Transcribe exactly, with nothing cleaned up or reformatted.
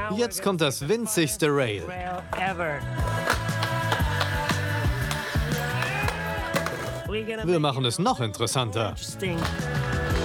Jetzt kommt das winzigste Rail. Wir machen es noch interessanter.